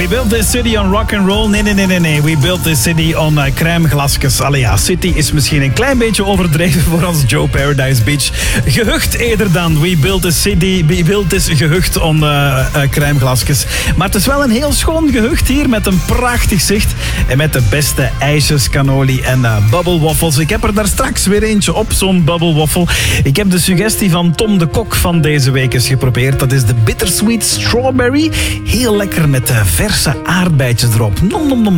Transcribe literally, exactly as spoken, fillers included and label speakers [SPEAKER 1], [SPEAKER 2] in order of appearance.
[SPEAKER 1] We built this city on rock and roll. Nee, nee, nee, nee, nee. We built this city on uh, crème glasjes. Allee ja, city is misschien een klein beetje overdreven voor ons Joe Paradise Beach. Gehucht eerder dan. We built this city. We built this gehucht on uh, uh, crème glasjes. Maar het is wel een heel schoon gehucht hier met een prachtig zicht. En met de beste ijsjes, cannoli en uh, bubble waffles. Ik heb er daar straks weer eentje op, zo'n bubble waffle. Ik heb de suggestie van Tom de Kok van deze week eens geprobeerd. Dat is de bittersweet strawberry. Heel lekker met uh, verse aardbeidjes erop. Nom, nom, nom.